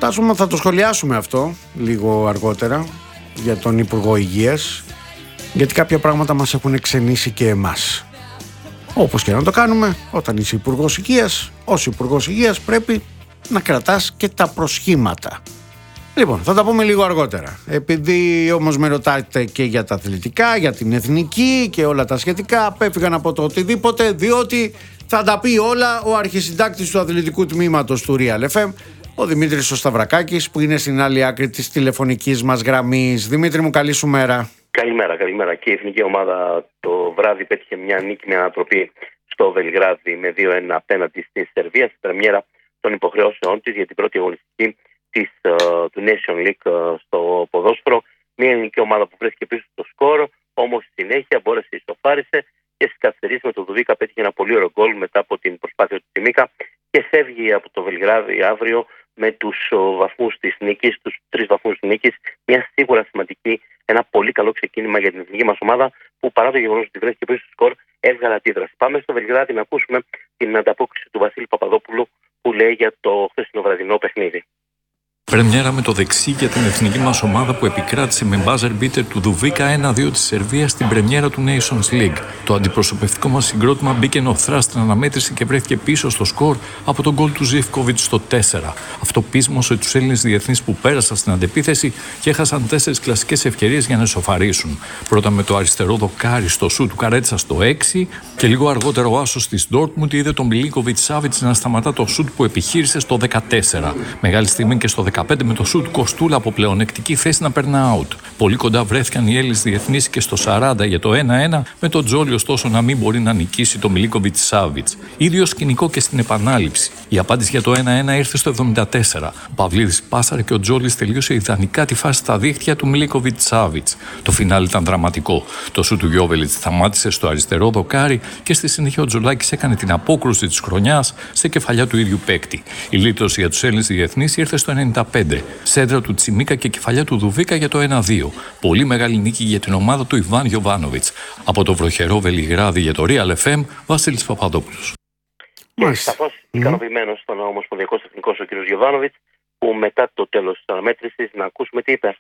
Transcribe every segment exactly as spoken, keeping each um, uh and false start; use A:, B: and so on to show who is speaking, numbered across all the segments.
A: Φαντάζομαι θα το σχολιάσουμε αυτό λίγο αργότερα για τον Υπουργό Υγείας, γιατί κάποια πράγματα μας έχουν ξενήσει και εμάς. Όπως και να το κάνουμε, όταν είσαι Υπουργός Υγείας, ως Υπουργός Υγείας πρέπει να κρατάς και τα προσχήματα. Λοιπόν, θα τα πούμε λίγο αργότερα. Επειδή όμως με ρωτάτε και για τα αθλητικά, για την εθνική και όλα τα σχετικά, απέφυγαν από το οτιδήποτε, διότι θα τα πει όλα ο αρχισυντάκτης του αθλητικού τμήματος του Real εφ εμ, ο Δημήτρης ο Σταυρακάκης, που είναι στην άλλη άκρη της τηλεφωνικής μας γραμμής. Δημήτρη μου, καλή σου μέρα.
B: Καλημέρα, καλημέρα. Και η εθνική ομάδα το βράδυ πέτυχε μια νίκη, μια ανατροπή στο Βελιγράδι με δύο ένα απέναντι στη Σερβία, στην πρεμιέρα των υποχρεώσεών της για την πρώτη αγωνιστική της, uh, του Nation League uh, στο ποδόσφαιρο. Μια ελληνική ομάδα που βρέθηκε πίσω στο σκορ, όμως στη συνέχεια μπόρεσε, ισοφάρισε και στις καθυστερήσεις με το Δουβίκα πέτυχε ένα πολύ ωραίο γκολ μετά από την προσπάθεια του Τσιμίκα και φεύγει από το Βελιγράδι αύριο με τους uh, βαθμούς της νίκης, τους τρεις βαθμούς της νίκης. Μια σίγουρα σημαντική, ένα πολύ καλό ξεκίνημα για την εθνική μας ομάδα που παρά το γεγονός ότι βρέθηκε πίσω στο σκορ έβγαλε αντίδραση. Πάμε στο Βελιγράδι να ακούσουμε την ανταπόκριση του Βασίλη Παπαδόπουλου που λέει για το χθεσινό βραδινό παιχνίδι.
C: Πρεμιέρα με το δεξί για την εθνική μας ομάδα που επικράτησε με buzzer beater του Δουβίκα ένα δύο της Σερβίας στην πρεμιέρα του Nations League. Το αντιπροσωπευτικό μας συγκρότημα μπήκε νοθρά στην αναμέτρηση και βρέθηκε πίσω στο σκορ από τον γκολ του Ζιβκόβιτς στο τέσσερα. Αυτό πείσμωσε τους Έλληνες διεθνείς που πέρασαν στην αντεπίθεση και έχασαν τέσσερις κλασικές ευκαιρίες για να ισοφαρίσουν. Πρώτα με το αριστερό δοκάρι στο σου του Καρέτσα στο έξι και λίγο αργότερα ο άσος της Ντόρτμουντ είδε τον Μιλίνκοβιτς-Σάβιτς να σταματά το σουτ που επιχείρησε στο δεκατέσσερα. Μεγάλη στιγμή και στο δεκαπέντε με το σουτ Κοστούλα από πλεονεκτική θέση να περνά out. Πολύ κοντά βρέθηκαν οι Έλληνες διεθνείς και στο σαράντα για το ένα ένα, με τον Τζόλι ωστόσο να μην μπορεί να νικήσει το Μιλίνκοβιτς-Σάβιτς. Ίδιο σκηνικό και στην επανάληψη. Η απάντηση για το ένα ένα ήρθε στο εβδομήντα τέσσερα. Ο Παυλίδης πάσαρε και ο Τζόλις τελείωσε ιδανικά τη φάση στα δίχτυα του Μιλίνκοβιτς-Σάβιτς. Το φινάλι ήταν δραματικό. Το σουτ του Γιόβελιτς σταμάτησε στο αριστερό δοκάρι και στη συνέχεια ο Τζολάκης έκανε την απόκρουση της χρονιάς σε κεφαλιά του ίδιου παίκτη. Η λύτρωση για τους Έλληνες διεθνείς ήρθε στο ενενήντα πέντε. Σέντρα του Τσιμίκα και κεφαλιά του Δουβίκα για το ένα δύο. Πολύ μεγάλη νίκη για την ομάδα του Ιβάν Γιοβάνοβιτς. Από το βροχερό Βελιγράδι για το Real εφ εμ, Βασίλης Παπαδόπουλος.
B: Και σαφώς mm. ικανοποιημένος ήταν ο Ομοσπονδιακός Εθνικός ο κ. Γιοβάνοβιτς, που μετά το τέλος της αναμέτρησης να ακούσουμε τι είπε.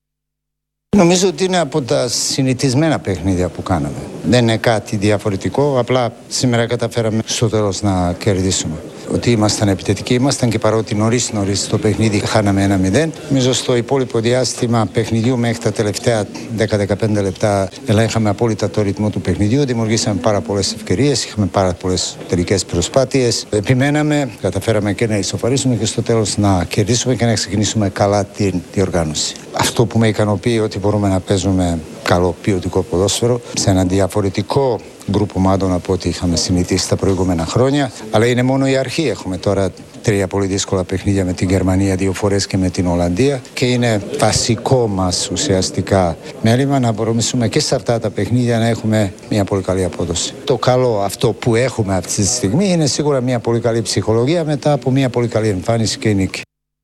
D: Νομίζω ότι είναι από τα συνηθισμένα παιχνίδια που κάναμε. Δεν είναι κάτι διαφορετικό, απλά σήμερα καταφέραμε στο τέλος να κερδίσουμε. Ότι ήμασταν επιθετικοί, ήμασταν και παρότι νωρίς νωρίς το παιχνίδι χάναμε ένα μηδέν. Νομίζω στο υπόλοιπο διάστημα παιχνιδιού μέχρι τα τελευταία δέκα με δεκαπέντε λεπτά ελέγχαμε απόλυτα το ρυθμό του παιχνιδιού. Δημιουργήσαμε πάρα πολλές ευκαιρίες, είχαμε πάρα πολλές τελικές προσπάθειες. Επιμέναμε, καταφέραμε και να ισοφαρίσουμε και στο τέλος να κερδίσουμε και να ξεκινήσουμε καλά την διοργάνωση. Αυτό που με ικανοποιεί ότι μπορούμε να παίζουμε καλό ποιοτικό ποδόσφαιρο σε ένα διαφορετικό γκρουπ ομάδων από ό,τι είχαμε συνηθίσει τα προηγούμενα χρόνια. Αλλά είναι μόνο η αρχή. Έχουμε τώρα τρία πολύ δύσκολα παιχνίδια με την Γερμανία δύο φορές και με την Ολλανδία και είναι βασικό μας ουσιαστικά μέλημα να μπορούμε και σε αυτά τα παιχνίδια να έχουμε μια πολύ καλή απόδοση. Το καλό αυτό που έχουμε αυτή τη στιγμή είναι σίγουρα μια πολύ καλή ψυχολογία μετά από μια πολύ καλή εμφάνιση και νίκη.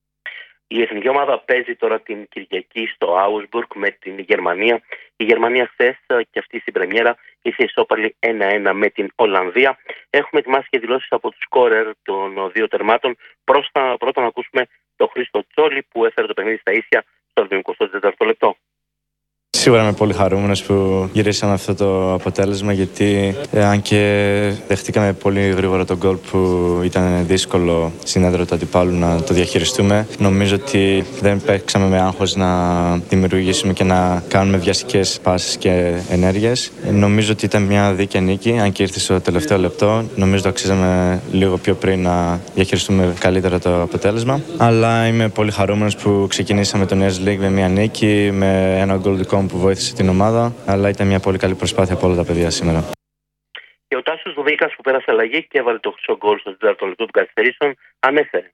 B: Η εθνική ομάδα παίζει τώρα την Κυριακή στο Augsburg με την Γερμανία. Η Γερμανία χθες και αυτή στην πρεμιέρα είχε ισόπαλη ένα ένα με την Ολλανδία. Έχουμε ετοιμάσει και δηλώσεις από τους σκόρερ των δύο τερμάτων. Πρώτα, πρώτα να ακούσουμε τον Χρήστο Τσόλι που έφερε το παιχνίδι στα ίσια στο εικοστό τέταρτο λεπτό.
E: Σίγουρα είμαι πολύ χαρούμενος που γυρίσαμε αυτό το αποτέλεσμα, γιατί ε, αν και δεχτήκαμε πολύ γρήγορα τον γκολ που ήταν δύσκολο στην έδρα του αντιπάλου να το διαχειριστούμε, νομίζω ότι δεν παίξαμε με άγχος να δημιουργήσουμε και να κάνουμε βιαστικές πάσεις και ενέργειες. Ε, νομίζω ότι ήταν μια δίκαια νίκη, αν και ήρθε στο τελευταίο λεπτό. Νομίζω το αξίζαμε λίγο πιο πριν να διαχειριστούμε καλύτερα το αποτέλεσμα. Αλλά είμαι πολύ χαρούμενος που ξεκινήσαμε το Nations League με μια νίκη, με ένα γκολ δικό που βοήθησε την ομάδα, αλλά ήταν μια πολύ καλή προσπάθεια από όλα τα παιδιά σήμερα.
B: Και ο Τάσος Δουβίκας που πέρασε αλλαγή και έβαλε το χρυσό γκολ στο τέταρτο λεπτό των καθυστερήσεων, ανέφερε.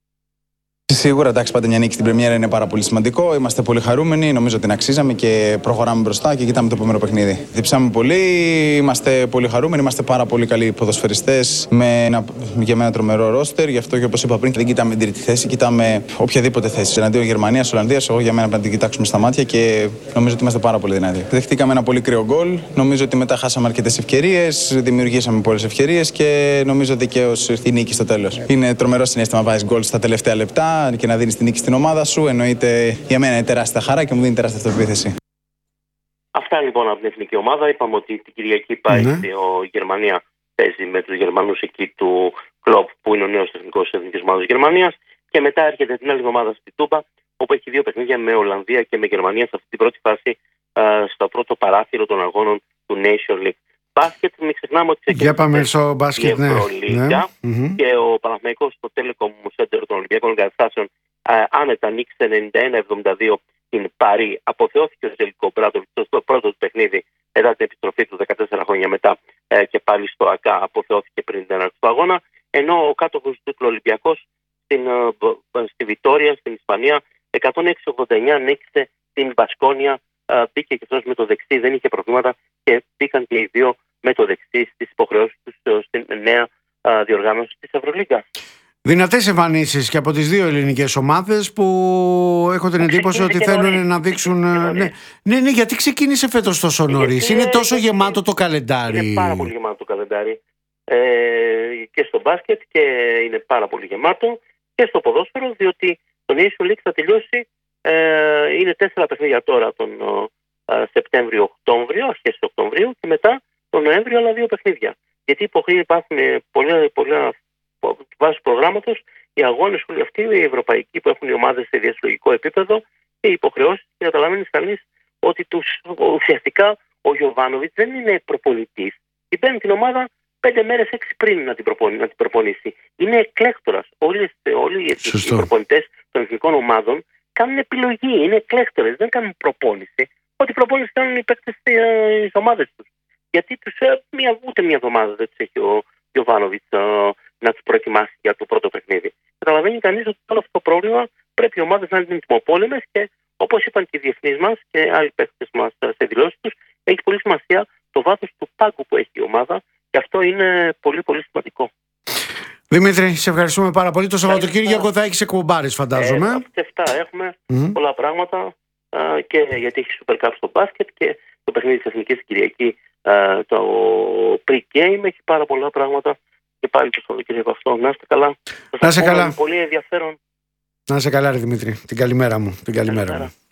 F: Σίγουρα, εντάξει, πάντα μια νίκη στην πρεμιέρα είναι πάρα πολύ σημαντικό. Είμαστε πολύ χαρούμενοι. Νομίζω ότι την αξίζαμε και προχωράμε μπροστά και κοιτάμε το επόμενο παιχνίδι. Διψάμε πολύ, είμαστε πολύ χαρούμενοι. Είμαστε πάρα πολύ καλοί ποδοσφαιριστές με ένα για μένα τρομερό ρόστερ. Γι' αυτό και όπως είπα πριν, δεν κοιτάμε την τρίτη θέση, κοιτάμε οποιαδήποτε θέση. Εναντίον Γερμανίας, Ολλανδίας, εγώ για μένα πρέπει να την κοιτάξουμε στα μάτια και νομίζω ότι είμαστε πάρα πολύ δυνατοί. Δεχτήκαμε ένα πολύ κρύο γκολ. Νομίζω ότι μετά χάσαμε αρκετές ευκαιρίες, δημιουργήσαμε πολλές ευκαιρίες και νομίζω δικαίως η νίκη στο τέλος. Είναι τρομερό συναίσθημα να βάζεις γκολ στα τελευταία λεπτά. καλά και να δίνεις την νίκη στην ομάδα σου. Εννοείται για μένα είναι τεράστια χαρά και μου δίνει τεράστια αυτοπεποίθηση.
B: Αυτά λοιπόν από την εθνική ομάδα. Είπαμε ότι την Κυριακή πάει
A: Ναι.
B: στη Γερμανία, παίζει με τους Γερμανούς εκεί του Κλοπ, που είναι ο νέος τεχνικός της εθνικής ομάδας της Γερμανίας. Και μετά έρχεται την άλλη εβδομάδα στη Τούμπα, όπου έχει δύο παιχνίδια με Ολλανδία και με Γερμανία σε αυτή την πρώτη φάση, α, στο πρώτο παράθυρο των αγώνων του Nation League. Μπάσκετ, μην ξεχνάμε ότι
A: Για πάμε στο μπάσκετ, ναι.
B: Ευρωλίγκα
A: ναι.
B: και ο Παναθηναϊκός στο Telecom Center των Ολυμπιακών Εγκαταστάσεων άνετα νίκησε ενενήντα ένα εβδομήντα δύο την Παρί. Αποθεώθηκε ο Ζελικό Μπράντοβιτς στο πρώτο του παιχνίδι μετά την επιστροφή του δεκατέσσερα χρόνια μετά ε, και πάλι στο ΑΚΑ αποθεώθηκε πριν την έναρξη του αγώνα. Ενώ ο κάτοχος του τίτλου Ολυμπιακός στην, ε, στη Βιτόρια, στην Ισπανία, εκατόν έξι ογδόντα εννιά νίκησε την Μπασκόνια. Ε, μπήκε και αυτός με το δεξί, δεν είχε προβλήματα και μπήκαν και οι δύο με το δεξί στις υποχρεώσεις τους ε, στην νέα ε, διοργάνωση της Ευρωλίγκας.
A: Δυνατές εμφανίσεις και από τις δύο ελληνικές ομάδες που έχω την εντύπωση ότι θέλουν νωρίς. να δείξουν. Ναι, ναι, ναι, γιατί ξεκίνησε φέτος τόσο νωρίς. Είναι τόσο είναι, γεμάτο το καλεντάρι.
B: Είναι πάρα πολύ γεμάτο το καλεντάρι. Ε, και στο μπάσκετ και είναι πάρα πολύ γεμάτο και στο ποδόσφαιρο, διότι το Nation League θα τελειώσει. Ε, είναι τέσσερα παιχνίδια τώρα τον ε, Σεπτέμβριο-Οκτώβριο, αρχές Οκτωβρίου και μετά τον Νοέμβριο άλλα δύο παιχνίδια. Γιατί υπάρχουν πολλά, πολλά βάσει προγράμματος, οι αγώνες όλοι αυτοί, οι ευρωπαϊκοί που έχουν οι ομάδες σε διασυλλογικό επίπεδο και οι υποχρεώσεις, και καταλαβαίνει κανείς ότι τους, ουσιαστικά ο Γιοβάνοβιτς δεν είναι προπονητής. Την παίρνει την ομάδα πέντε μέρες έξι πριν να την, προπονη, να την προπονήσει. Είναι εκλέκτορας. Όλοι, όλοι οι, οι προπονητές των εθνικών ομάδων κάνουν επιλογή. Είναι εκλέκτορες, δεν κάνουν προπόνηση. Ό,τι προπόνηση κάνουν οι παίκτες στις ομάδες τους. Γιατί τους, μια, ούτε μια εβδομάδα δεν τους έχει ο Γιοβάνοβιτς να τους προετοιμάσει για το πρώτο παιχνίδι. Καταλαβαίνει κανείς ότι όλο αυτό το πρόβλημα πρέπει οι ομάδες να είναι τιμοπόλεμες και όπως είπαν και οι διεθνείς μας και άλλοι παίκτες μας σε δηλώσεις τους, έχει πολύ σημασία το βάθος του πάγκου που έχει η ομάδα και αυτό είναι πολύ πολύ σημαντικό.
A: Δημήτρη, σε ευχαριστούμε πάρα πολύ. Το Σαββατοκύριακο θα έχεις εκπομπάρεις, φαντάζομαι.
B: Ε, αυτά έχουμε mm-hmm. πολλά πράγματα α, και γιατί έχει Super Cup στο μπάσκετ και το παιχνίδι της Εθνικής Κυριακή, α, το pre-game, έχει πάρα πολλά πράγματα. Και πάλι το Σαββατοκύριακο αυτό. Να είστε καλά.
A: Να είστε καλά.
B: Πολύ ενδιαφέρον.
A: Να είστε καλά, ρε Δημήτρη. Την καλημέρα μου. Την καλημέρα μου.